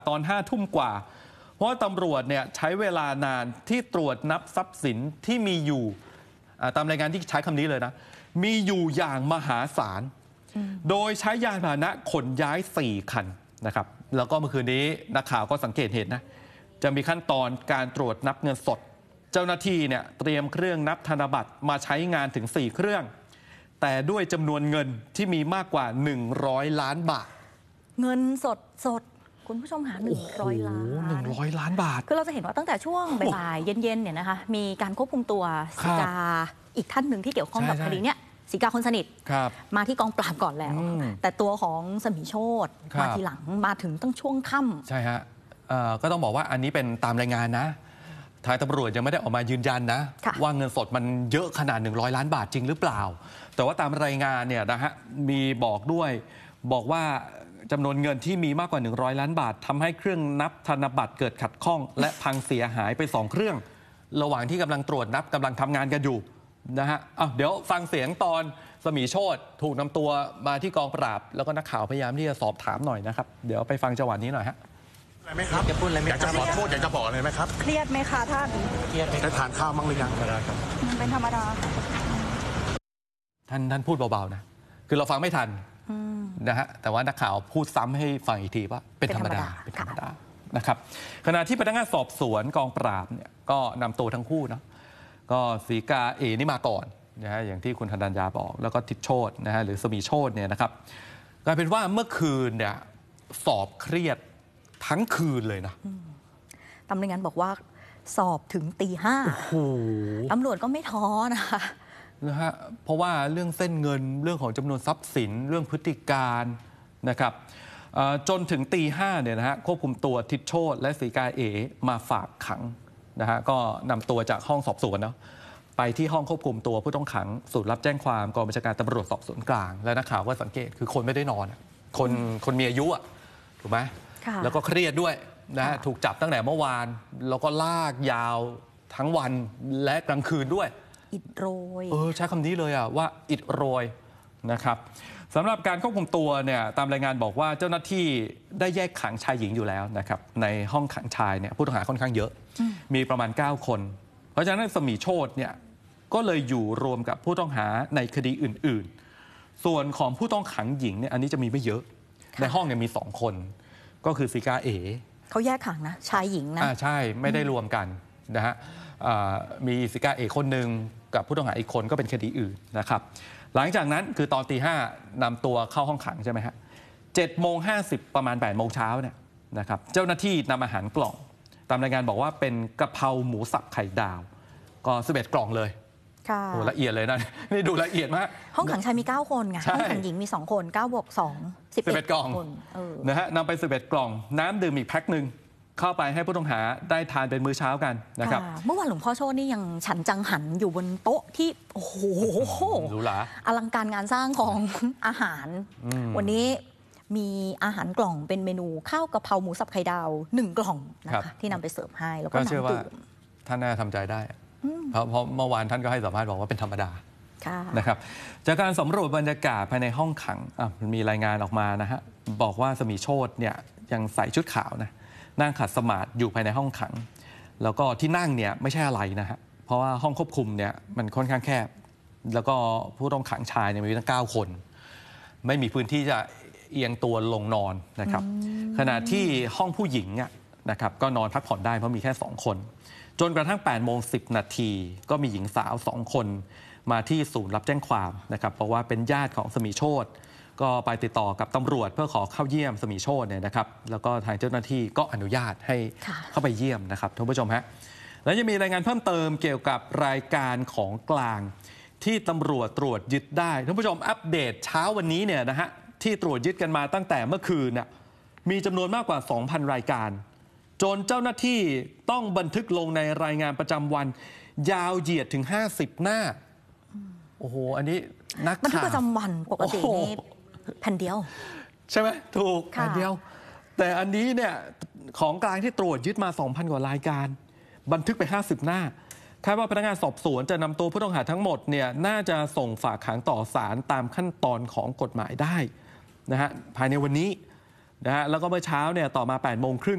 ตอน5 ทุ่มกว่าเพราะว่าตำรวจเนี่ยใช้เวลานานที่ตรวจนับทรัพย์สินที่มีอยู่ตามรายงานที่ใช้คำนี้เลยนะมีอยู่อย่างมหาศาลโดยใช้ยานพาหนะขนย้าย4 คันนะครับแล้วก็เมื่อคืนนี้นักข่าวก็สังเกตเห็นนะจะมีขั้นตอนการตรวจนับเงินสดเจ้าหน้าที่เนี่ยเตรียมเครื่องนับธนบัตรมาใช้งานถึง4 เครื่องแต่ด้วยจำนวนเงินที่มีมากกว่า100 ล้านบาทเงินสดคุณผู้ชมหา100 ล้าน 100 ล้านบาทคือเราจะเห็นว่าตั้งแต่ช่วงบ่ายๆเย็นๆเนี่ยนะคะมีการควบคุมตัวศรีกาอีกท่านหนึ่งที่เกี่ยวข้องกับคดีเนี้ยศรีกาคนสนิทมาที่กองปราบก่อนแล้วแต่ตัวของสมิโชติมาทีหลังมาถึงตั้งช่วงค่ำใช่ฮะก็ต้องบอกว่าอันนี้เป็นตามรายงานนะทางตำรวจยังไม่ได้ออกมายืนยันนะว่าเงินสดมันเยอะขนาด100 ล้านบาทจริงหรือเปล่าแต่ว่าตามรายงานเนี่ยนะฮะมีบอกว่าจำนวนเงินที่มีมากกว่า100 ล้านบาททำให้เครื่องนับธนบัตรเกิดขัดข้องและพังเสียหายไป2 เครื่องระหว่างที่กำลังตรวจนับกำลังทำงานกันอยู่นะฮะเดี๋ยวฟังเสียงตอนสมิโชติถูกนำตัวมาที่กองปราบแล้วก็นักข่าวพยายามที่จะสอบถามหน่อยนะครับเดี๋ยวไปฟังจังหวะนี้หน่อยฮะอะไรไหมครับอยากจะขอโทษอยากจะบอกอะไรไหมครับเครียดไหมคะท่านเครียดได้ทานข้าวมั้งหรือยังครับมันเป็นธรรมดาท่านพูดเบาๆนะคือเราฟังไม่ทันนะฮะแต่ว่านักข่าวพูดซ้ำให้ฟังอีกทีว่าเป็นธรรมดานะครับขณะที่พนักงานสอบสวนกองปราบเนี่ยก็นำตัวทั้งคู่นะก็ศรีกานี่มาก่อนนะฮะอย่างที่คุณธนัญญาบอกแล้วก็ทิศโชตินะฮะหรือสมีโชติเนี่ยนะครับกลายเป็นว่าเมื่อคืนเนี่ยสอบเครียดทั้งคืนเลยนะตำรวจบอกว่าสอบถึงตี 5 โอ้โหตำรวจก็ไม่ท้อนะคะนะฮะเพราะว่าเรื่องเส้นเงินเรื่องของจำนวนทรัพย์สินเรื่องพฤติการนะครับจนถึงตี 5เนี่ยนะฮะควบคุมตัวทิศโชติและศรีกามาฝากขังนะฮะก็นำตัวจากห้องสอบสวนเนาะไปที่ห้องควบคุมตัวผู้ต้องขังศูนย์รับแจ้งความกองบัญชาการตำรวจสอบสวนกลางและนักข่าวก็สังเกตคือคนไม่ได้นอนคนมีอายุถูกไหมแล้วก็เครียดด้วยนะถูกจับตั้งแต่เมื่อวานแล้วก็ลากยาวทั้งวันและกลางคืนด้วยอิดโรยใช้คำนี้เลยว่าอิดโรยนะครับสำหรับการควบคุมตัวเนี่ยตามรายงานบอกว่าเจ้าหน้าที่ได้แยกขังชายหญิงอยู่แล้วนะครับในห้องขังชายเนี่ยผู้ต้องหาค่อนข้างเยอะมีประมาณ9 คนเพราะฉะนั้นสมีโชติเนี่ยก็เลยอยู่รวมกับผู้ต้องหาในคดีอื่นๆส่วนของผู้ต้องขังหญิงเนี่ยอันนี้จะมีไม่เยอะในห้องเนี่ยมี2 คนก็คือศรีกาเขาแยกขังนะชายหญิงนะใช่ไม่ได้รวมกันนะฮะมีศรีกาคนหนึ่งกับผู้ต้องหาอีกคนก็เป็นคดีอื่นนะครับหลังจากนั้นคือตอนตี 5นำตัวเข้าห้องขังใช่ไหมฮะ7:50ประมาณ8 โมงเช้าเนี่ยนะครับเจ้าหน้าที่นำอาหารกล่องตามรายงานบอกว่าเป็นกะเพราหมูสับไข่ดาวก็11 กล่องเลยโอ้ละเอียดเลยนะนี่ดูละเอียดมากห้องขังชายมี9 คนไงห้องขังหญิงมี2 คน9 บวก 2 11 กล่องนะฮะนำไป11 กล่องน้ำดื่มอีกแพ็คหนึ่งเข้าไปให้ผู้ต้องหาได้ทานเป็นมื้อเช้ากันนะครับเมื่อวานหลวงพ่อโชตินี่ยังฉันจังหันอยู่บนโต๊ะที่โอ้โหหรูหราอลังการงานสร้างของอาหารวันนี้มีอาหารกล่องเป็นเมนูข้าวกะเพราหมูสับไข่ดาว1 กล่องนะคะที่นำไปเสิร์ฟให้แล้วก็น้ำดื่มท่านน่าทำใจได้เพราะเมื่อวานท่านก็ให้สัมภาษณ์บอกว่าเป็นธรรมดานะครับจากการสำรวจบรรยากาศภายในห้องขังมีรายงานออกมานะฮะบอกว่าสมีโชติเนี่ยยังใส่ชุดขาวนะนั่งขัดสมาธิอยู่ภายในห้องขังแล้วก็ที่นั่งเนี่ยไม่ใช่อะไรนะฮะเพราะว่าห้องควบคุมเนี่ยมันค่อนข้างแคบแล้วก็ผู้ต้องขังชายเนี่ยมีตั้ง9 คนไม่มีพื้นที่จะเอียงตัวลงนอนนะครับขณะที่ห้องผู้หญิงนะครับก็นอนพักผ่อนได้เพราะมีแค่2 คนจนกระทั่ง8:10 นาทีก็มีหญิงสาว2 คนมาที่ศูนย์รับแจ้งความนะครับเพราะว่าเป็นญาติของสมีโชติก็ไปติดต่อกับตำรวจเพื่อขอเข้าเยี่ยมสมีโชติเนี่ยนะครับแล้วก็ทางเจ้าหน้าที่ก็อนุญาตให้เข้าไปเยี่ยมนะครับท่านผู้ชมฮะและยังมีรายงานเพิ่มเติมเกี่ยวกับรายการของกลางที่ตำรวจตรวจยึดได้ท่านผู้ชมอัปเดตเช้าวันนี้เนี่ยนะฮะที่ตรวจยึดกันมาตั้งแต่เมื่อคืนน่ะมีจำนวนมากกว่า 2,000 รายการจนเจ้าหน้าที่ต้องบันทึกลงในรายงานประจำวันยาวเหยียดถึง50 หน้าโอ้โหอันนี้นักข่าวบันทึกประจำวันปกตินี่แผ่นเดียวใช่ไหมถูกแผ่นเดียวแต่อันนี้เนี่ยของกลางที่ตรวจยึดมา 2,000 กว่ารายการบันทึกไป50 หน้าคาดว่าพนักงานสอบสวนจะนำตัวผู้ต้องหาทั้งหมดเนี่ยน่าจะส่งฝากขังต่อศาลตามขั้นตอนของกฎหมายได้นะฮะภายในวันนี้นะฮะแล้วก็เมื่อเช้าเนี่ยต่อมา8 โมงครึ่ง